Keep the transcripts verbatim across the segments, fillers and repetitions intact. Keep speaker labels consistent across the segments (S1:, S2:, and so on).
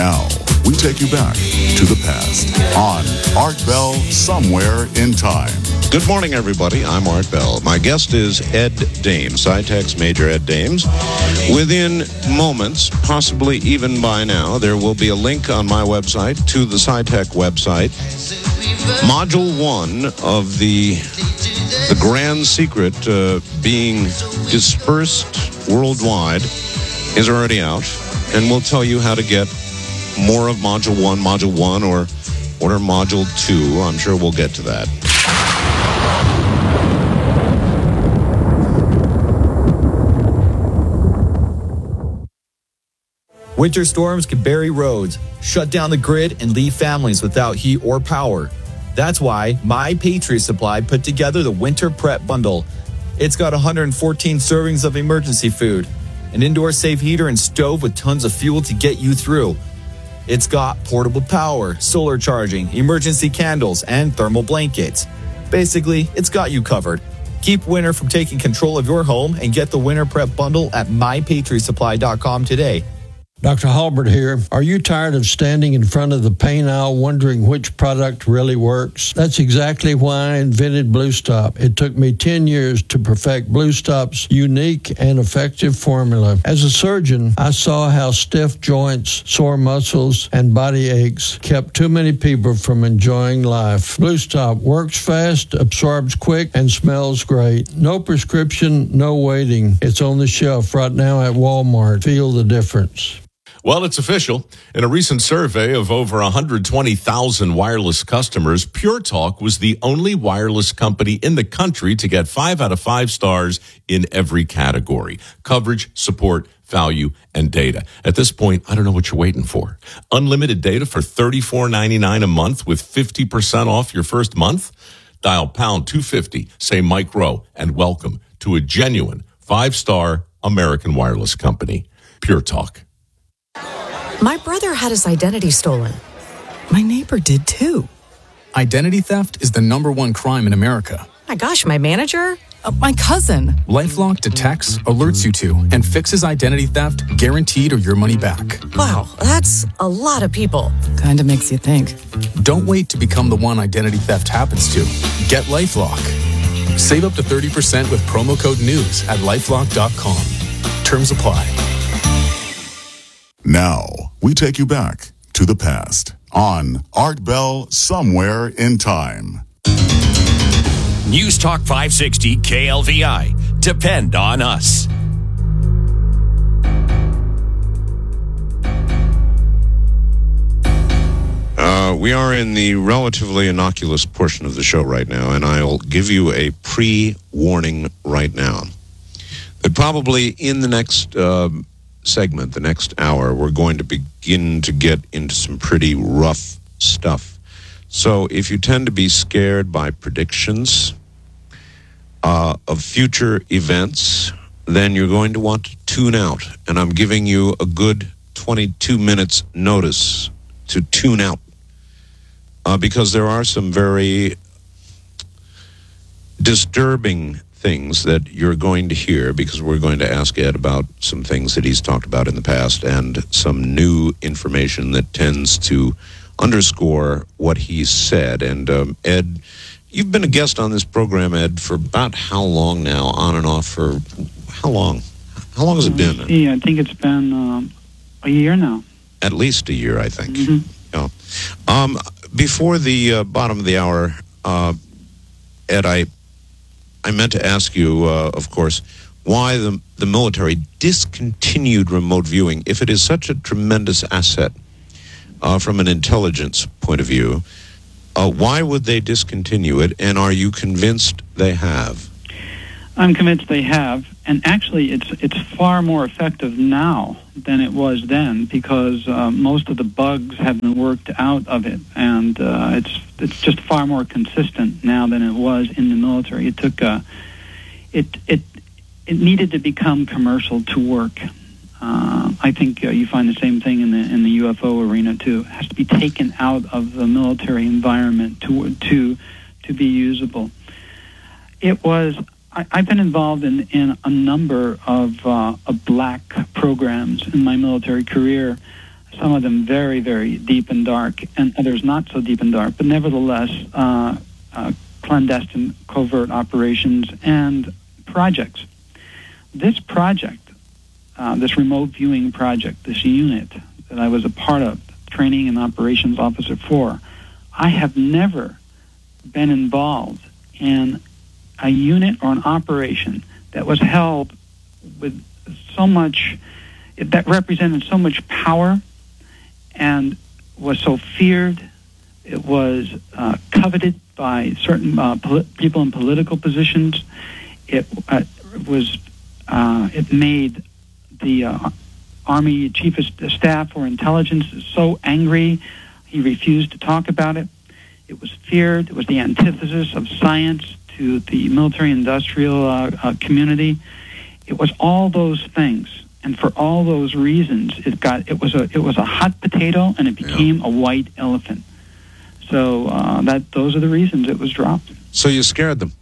S1: Now, we take you back to the past on Art Bell Somewhere in Time.
S2: Good morning, everybody. I'm Art Bell. My guest is Ed Dames, SciTech's Major Ed Dames. Within moments, possibly even by now, there will be a link on my website to the SciTech website. Module one of the, the grand secret uh, being dispersed worldwide is already out, and we'll tell you how to get more of Module one, Module one, or, or Module two. I'm sure we'll get to that.
S3: Winter storms can bury roads, shut down the grid, and leave families without heat or power. That's why My Patriot Supply put together the Winter Prep Bundle. It's got one hundred fourteen servings of emergency food, an indoor safe heater and stove with tons of fuel to get you through. It's got portable power, solar charging, emergency candles, and thermal blankets. Basically, it's got you covered. Keep winter from taking control of your home and get the Winter Prep Bundle at my patriot supply dot com today.
S4: Doctor Halbert here. Are you tired of standing in front of the paint aisle wondering which product really works? That's exactly why I invented Blue Stop. It took me ten years to perfect Blue Stop's unique and effective formula. As a surgeon, I saw how stiff joints, sore muscles, and body aches kept too many people from enjoying life. Blue Stop works fast, absorbs quick, and smells great. No prescription, no waiting. It's on the shelf right now at Walmart. Feel the difference.
S5: Well, it's official. In a recent survey of over one hundred twenty thousand wireless customers, Pure Talk was the only wireless company in the country to get five out of five stars in every category: coverage, support, value, and data. At this point, I don't know what you're waiting for. Unlimited data for thirty-four ninety-nine a month with fifty percent off your first month? Dial pound two fifty, say Mike Rowe, and welcome to a genuine five-star American wireless company, Pure Talk.
S6: My brother had his identity stolen. My neighbor did too.
S7: Identity theft is the number one crime in America.
S6: My gosh, my manager?
S7: Uh, my cousin. LifeLock detects, alerts you to, and fixes identity theft guaranteed or your money back.
S6: Wow, that's a lot of people.
S8: Kinda makes you think.
S7: Don't wait to become the one identity theft happens to. Get LifeLock. Save up to thirty percent with promo code NEWS at lifelock dot com. Terms apply.
S1: Now, we take you back to the past on Art Bell Somewhere in Time.
S9: News Talk five sixty K L V I. Depend on us.
S2: Uh, we are in the relatively innocuous portion of the show right now, and I'll give you a pre-warning right now. That probably in the next uh, segment, the next hour, we're going to begin to get into some pretty rough stuff. So if you tend to be scared by predictions uh, of future events, then you're going to want to tune out. And I'm giving you a good twenty-two minutes notice to tune out. Uh, because there are some very disturbing things that you're going to hear, because we're going to ask Ed about some things that he's talked about in the past and some new information that tends to underscore what he's said. And um, Ed, you've been a guest on this program, Ed, for about how long now, on and off for how long? How long has it been?
S10: Yeah, I think it's been um, a year now.
S2: At least a year, I think.
S10: Mm-hmm.
S2: Yeah. Um, before the uh, bottom of the hour, uh, Ed, I I meant to ask you, uh, of course, why the the military discontinued remote viewing, if it is such a tremendous asset uh, from an intelligence point of view. Uh, why would they discontinue it, and are you convinced they have?
S10: I'm convinced they have, and actually it's it's far more effective now than it was then, because uh, most of the bugs have been worked out of it, and uh, it's it's just far more consistent now than it was in the military. It took uh, it it it needed to become commercial to work. Uh, I think uh, you find the same thing in the in the U F O arena too. It has to be taken out of the military environment to to to be usable. It was. I, I've been involved in, in a number of, uh, of black programs in my military career, some of them very, very deep and dark, and others not so deep and dark, but nevertheless uh, uh, clandestine covert operations and projects. This project, uh, this remote viewing project, this unit that I was a part of, training and operations officer for, I have never been involved in a unit or an operation that was held with so much, that represented so much power and was so feared. It was uh, coveted by certain uh, poli- people in political positions. It uh, was, uh, it made the uh, Army Chief of Staff for Intelligence so angry, he refused to talk about it. It was feared. It was the antithesis of science to the military-industrial uh, uh, community. It was all those things, and for all those reasons, it got it was a it was a hot potato, and it became yeah. a white elephant. So uh, that those are the reasons it was dropped.
S2: So you scared them.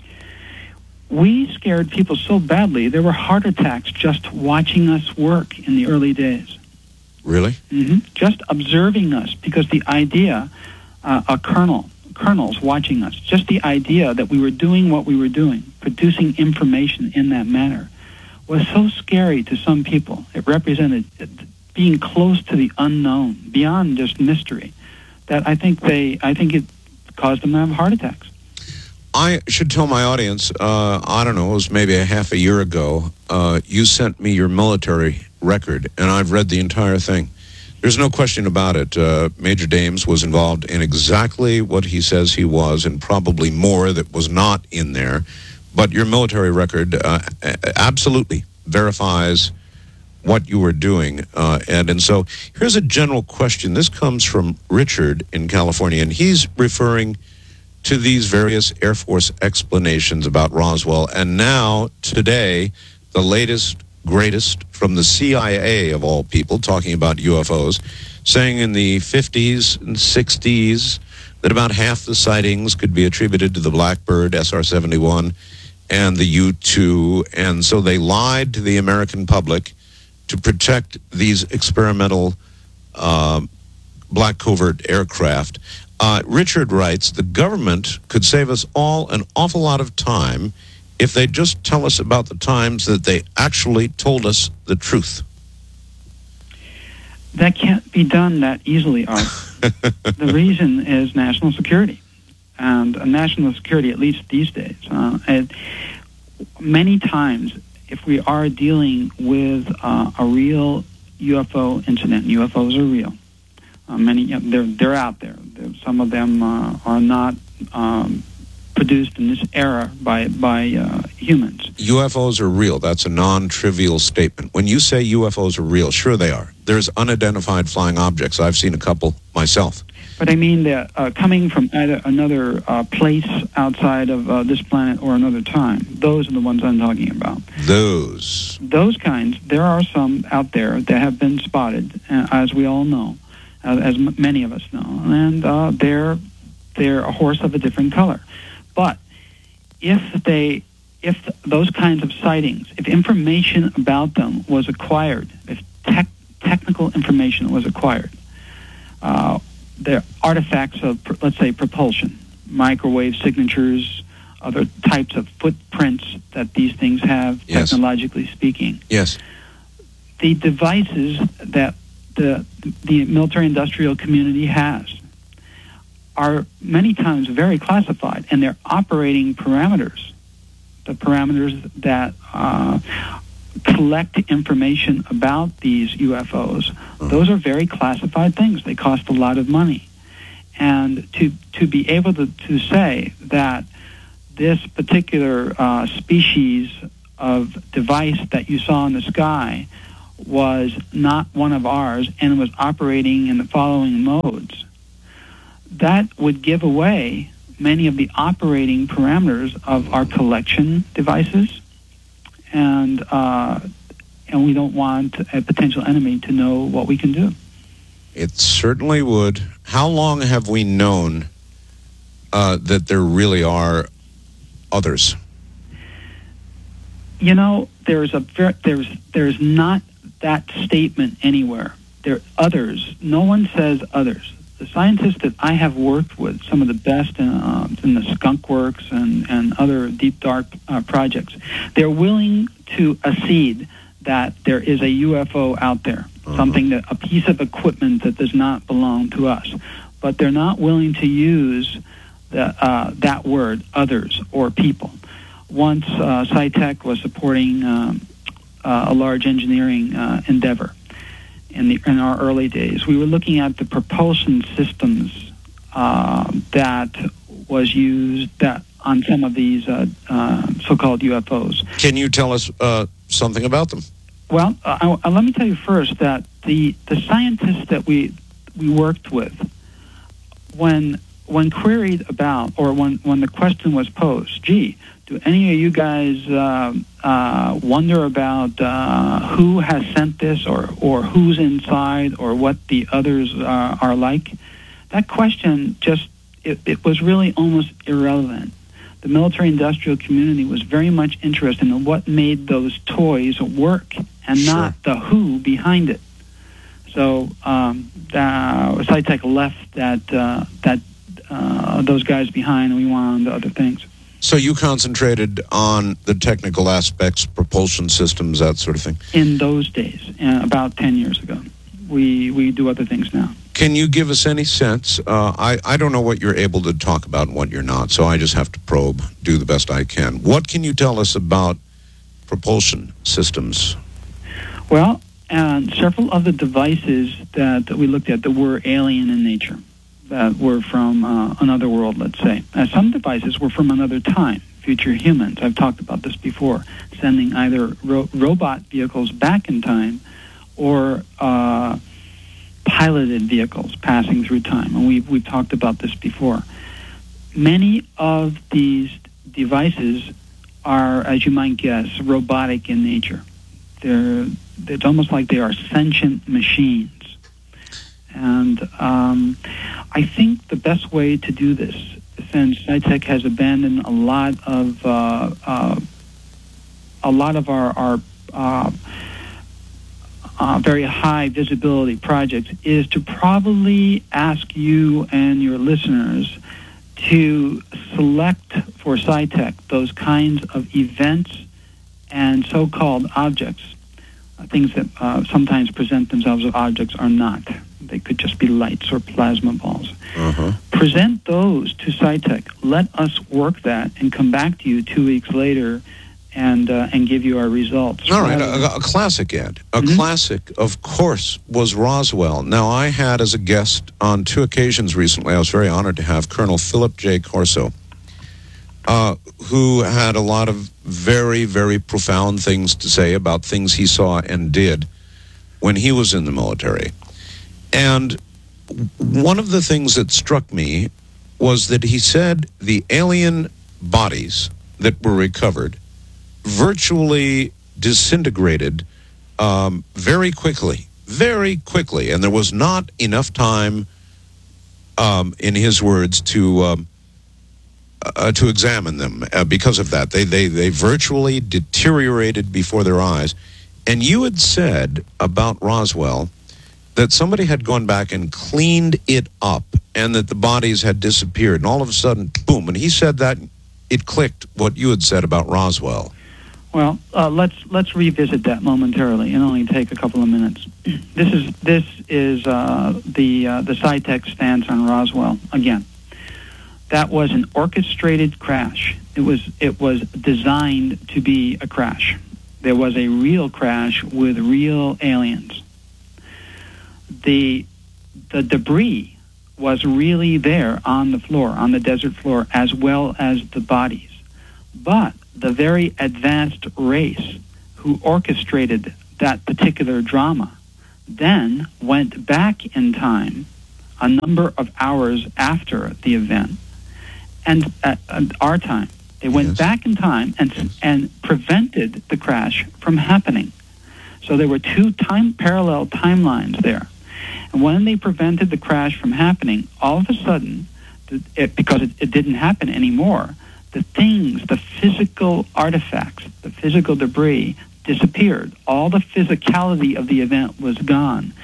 S10: We scared people so badly, there were heart attacks just watching us work in the early days.
S2: Really?
S10: Mm-hmm. Just observing us, because the idea, uh, a colonel, colonels watching us, just the idea that we were doing what we were doing, producing information in that manner, was so scary to some people. It represented being close to the unknown, beyond just mystery, that I think they, I think it caused them to have heart attacks.
S2: I should tell my audience, uh, I don't know, it was maybe a half a year ago, uh, you sent me your military record, and I've read the entire thing. There's no question about it. Uh, Major Dames was involved in exactly what he says he was, and probably more that was not in there. But your military record uh, absolutely verifies what you were doing. Uh, and, and so here's a general question. This comes from Richard in California, and he's referring to these various Air Force explanations about Roswell. And now, today, the latest, greatest from the C I A, of all people, talking about U F Os, saying in the fifties and sixties that about half the sightings could be attributed to the Blackbird S R seventy-one and the U two. And so they lied to the American public to protect these experimental uh, black covert aircraft. Uh, Richard writes, the government could save us all an awful lot of time if they just tell us about the times that they actually told us the truth.
S10: That can't be done that easily, Art. The reason is national security. And uh, national security, at least these days, uh, it, many times, if we are dealing with uh, a real U F O incident, U F Os are real. Uh, many, you know, they're they're out there. They're, some of them uh, are not um, produced in this era by by uh, humans.
S2: U F Os are real. That's a non-trivial statement. When you say U F Os are real, sure they are. There's unidentified flying objects. I've seen a couple myself.
S10: But I mean, they're uh, coming from either another uh, place outside of uh, this planet or another time. Those are the ones I'm talking about.
S2: Those.
S10: Those kinds. There are some out there that have been spotted, uh, as we all know. Uh, as m- many of us know, and uh, they're they're a horse of a different color. But if they, if th- those kinds of sightings, if information about them was acquired, if tech, technical information was acquired, uh, they're artifacts of, pr- let's say, propulsion, microwave signatures, other types of footprints that these things have,
S2: yes.
S10: technologically speaking.
S2: Yes.
S10: The devices that the the military-industrial community has are many times very classified, and their operating parameters, the parameters that uh, collect information about these U F Os, mm-hmm. those are very classified things. They cost a lot of money. And to, to be able to, to say that this particular uh, species of device that you saw in the sky was not one of ours and was operating in the following modes, that would give away many of the operating parameters of our collection devices, and uh, and we don't want a potential enemy to know what we can do.
S2: It certainly would. How long have we known uh, that there really are others?
S10: You know, there's a ver- there's there's not that statement anywhere They're others. No one says others. The scientists that I have worked with, some of the best in, uh, in the Skunk Works and, and other deep dark uh, projects, they're willing to accede that there is a U F O out there, uh-huh. something that a piece of equipment that does not belong to us. But they're not willing to use the, uh, that word, others or people. Once uh, SciTech was supporting um, uh, a large engineering uh, endeavor in the in our early days. We were looking at the propulsion systems uh, that was used that on some of these uh, uh, so-called U F Os.
S2: Can you tell us uh, something about them?
S10: Well, uh, I, let me tell you first that the the scientists that we we worked with, when when queried about, or when, when the question was posed, gee, do any of you guys uh, uh, wonder about uh, who has sent this, or, or who's inside, or what the others uh, are like? That question just, it, it was really almost irrelevant. The military-industrial community was very much interested in what made those toys work, and
S2: sure.
S10: not the who behind it. So um, uh, SciTech left that uh, that uh, those guys behind, and we went on to other things.
S2: So you concentrated on the technical aspects, propulsion systems, that sort of thing?
S10: In those days, uh, about ten years ago. We we do other things now.
S2: Can you give us any sense? Uh, I, I don't know what you're able to talk about and what you're not, so I just have to probe, do the best I can. What can you tell us about propulsion systems?
S10: Well, and several of the devices that, that we looked at that were alien in nature, that were from uh, another world, let's say. Uh, some devices were from another time, future humans. I've talked about this before, sending either ro- robot vehicles back in time or uh, piloted vehicles passing through time. And we've, we've talked about this before. Many of these devices are, as you might guess, robotic in nature. They're, it's almost like they are sentient machines. And um, I think the best way to do this, since SciTech has abandoned a lot of uh, uh, a lot of our, our uh, uh, very high visibility projects, is to probably ask you and your listeners to select for SciTech those kinds of events and so-called objects, uh, things that uh, sometimes present themselves as objects are not. They could just be lights or plasma balls.
S2: Uh-huh.
S10: Present those to SciTech. Let us work that and come back to you two weeks later and uh, and give you our results.
S2: All right, a, a classic, Ed. A mm-hmm. classic, of course, was Roswell. Now, I had as a guest on two occasions recently, I was very honored to have Colonel Philip J. Corso, uh, who had a lot of very, very profound things to say about things he saw and did when he was in the military. And one of the things that struck me was that he said the alien bodies that were recovered virtually disintegrated um, very quickly, very quickly. And there was not enough time, um, in his words, to um, uh, to examine them uh, because of that. They, they, they virtually deteriorated before their eyes. And you had said about Roswell that somebody had gone back and cleaned it up and that the bodies had disappeared. And all of a sudden, boom, and he said that, it clicked what you had said about Roswell.
S10: Well, uh, let's let's revisit that momentarily. It'll only take a couple of minutes. This is this is uh, the uh, the SciTech stance on Roswell again. That was an orchestrated crash. It was it was designed to be a crash. There was a real crash with real aliens. The the debris was really there on the floor, on the desert floor, as well as the bodies. But the very advanced race who orchestrated that particular drama then went back in time a number of hours after the event and at, at our time. They went yes. back in time and
S2: yes.
S10: and prevented the crash from happening. So there were two time parallel timelines there. And when they prevented the crash from happening, all of a sudden, it, because it, it didn't happen anymore, the things, the physical artifacts, the physical debris disappeared. All the physicality of the event was gone.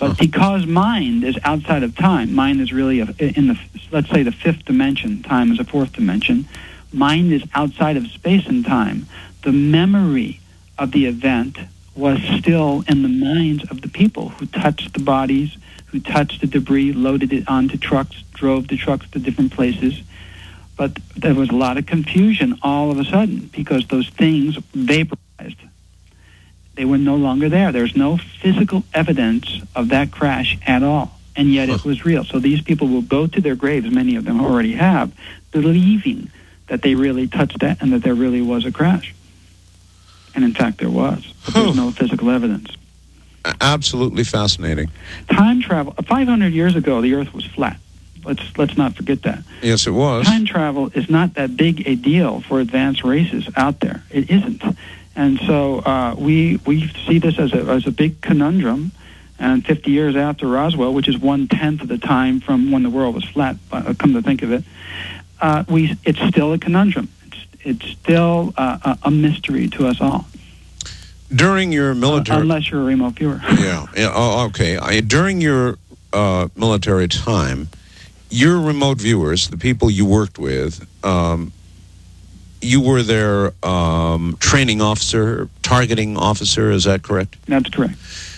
S10: But because mind is outside of time, mind is really a, in the, let's say, the fifth dimension, time is a fourth dimension, mind is outside of space and time, the memory of the event was still in the minds of the people who touched the bodies, who touched the debris, loaded it onto trucks, drove the trucks to different places. But there was a lot of confusion all of a sudden because those things vaporized. They were no longer there. There's no physical evidence of that crash at all, and yet it was real. So these people will go to their graves, many of them already have, believing that they really touched that and that there really was a crash. And in fact, there was, but there's no physical evidence.
S2: Absolutely fascinating.
S10: Time travel, five hundred years ago, the Earth was flat. Let's let's not forget that.
S2: Yes, it was.
S10: Time travel is not that big a deal for advanced races out there. It isn't. And so uh, we we see this as a as a big conundrum. And fifty years after Roswell, which is one-tenth of the time from when the world was flat, uh, come to think of it, uh, we it's still a conundrum. It's, it's still uh, a, a mystery to us all.
S2: During your military...
S10: Uh, unless you're a remote viewer.
S2: yeah. yeah. Oh, okay. I, during your uh, military time, your remote viewers, the people you worked with... Um, you were their um, training officer, targeting officer, is that correct?
S10: That's correct.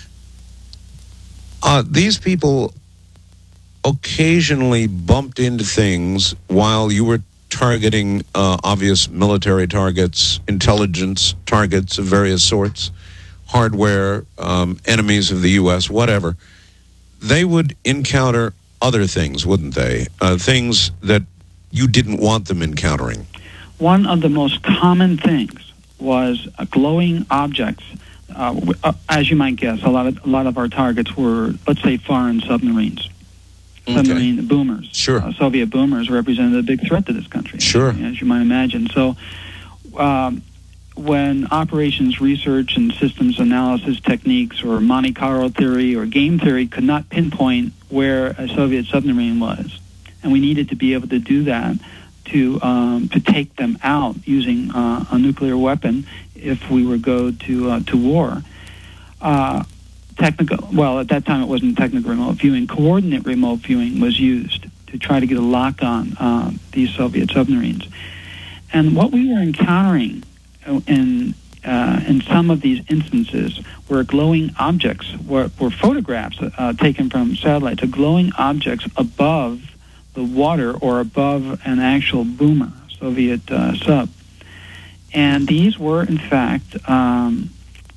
S2: Uh, these people occasionally bumped into things while you were targeting uh, obvious military targets, intelligence targets of various sorts, hardware, um, enemies of the U S, whatever. They would encounter other things, wouldn't they? Uh, things that you didn't want them encountering.
S10: One of the most common things was uh, glowing objects. Uh, w- uh, as you might guess, a lot of a lot of our targets were, let's say, foreign submarines,
S2: okay.
S10: submarine boomers.
S2: Sure,
S10: uh, Soviet boomers represented a big threat to this country.
S2: Sure,
S10: as you might imagine. So, um, when operations research and systems analysis techniques, or Monte Carlo theory, or game theory could not pinpoint where a Soviet submarine was, and we needed to be able to do that. to um, to take them out using uh, a nuclear weapon if we were go to uh, to war. Uh, technical, well, at that time it wasn't technical remote viewing. Coordinate remote viewing was used to try to get a lock on uh, these Soviet submarines. And what we were encountering in uh, in some of these instances were glowing objects, were, were photographs uh, taken from satellites of glowing objects above the water or above an actual boomer, Soviet uh, sub. And these were, in fact, um,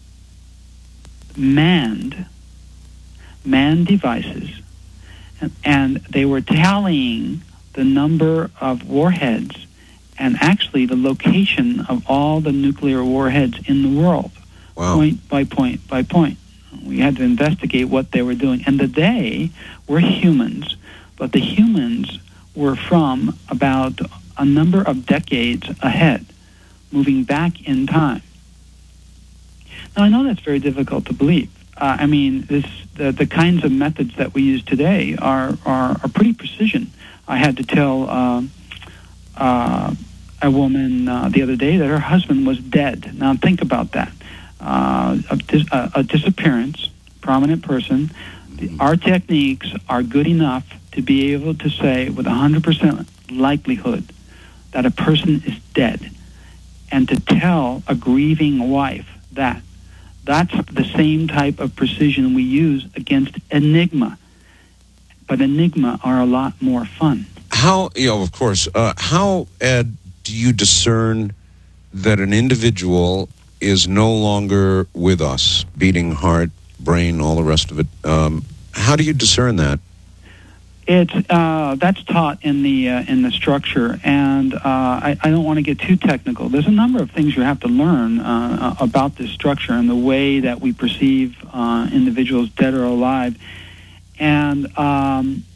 S10: manned, manned devices, and, and they were tallying the number of warheads and actually the location of all the nuclear warheads in the world,
S2: wow.
S10: point by point by point. We had to investigate what they were doing. And the they were humans, but the humans were from about a number of decades ahead, moving back in time. Now, I know that's very difficult to believe. Uh, I mean, this, the, the kinds of methods that we use today are, are, are pretty precision. I had to tell uh, uh, a woman uh, the other day that her husband was dead. Now, think about that. Uh, a, dis- a, a disappearance, prominent person. The, our techniques are good enough to be able to say with one hundred percent likelihood that a person is dead, and to tell a grieving wife that. That's the same type of precision we use against Enigma. But Enigma are a lot more fun.
S2: How, you know, of course, uh, how, Ed, do you discern that an individual is no longer with us, beating heart, brain, all the rest of it? Um, how do you discern that?
S10: It's uh, that's taught in the uh, in the structure, and uh, I, I don't want to get too technical. There's a number of things you have to learn uh, about this structure and the way that we perceive uh, individuals, dead or alive. And um,